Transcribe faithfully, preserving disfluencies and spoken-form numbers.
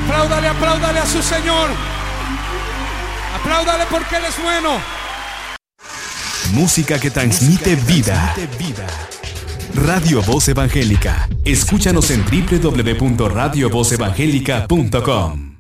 Apláudale, apláudale a su Señor. Apláudale porque Él es bueno. Música que transmite vida. Radio Voz Evangélica. Escúchanos en doble u doble u doble u punto radio voz evangélica punto com.